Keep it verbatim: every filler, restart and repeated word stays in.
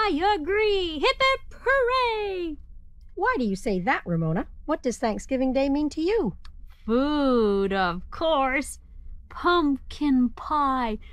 I agree. Hip hip hooray! Why do you say that, Ramona? What does Thanksgiving Day mean to you? Food, of course. Pumpkin pie,